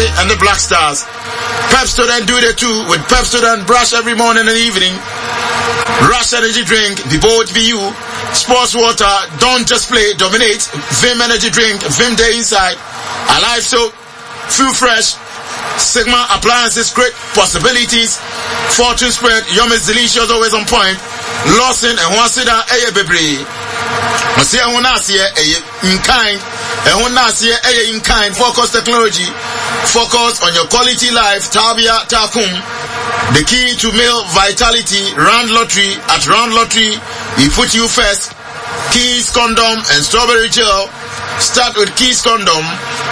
and the Black Stars. Pepsodent do they too with Pepsodent brush every morning and evening. Rush energy drink, be bold, be you. Sports water, don't just play, dominate. Vim energy drink, Vim day inside. Alive soap, feel fresh. Sigma appliances, great possibilities. Fortune spread, yum is delicious, always on point. Lawson and Wansida, bebre. Masia Hunasia, in kind. And Hunasia, in kind. Focus technology. Focus on your quality life. Tabia Takum. The key to male vitality. Round lottery. At Round Lottery, we put you first. Keys condom and strawberry gel. Start with Keys condom.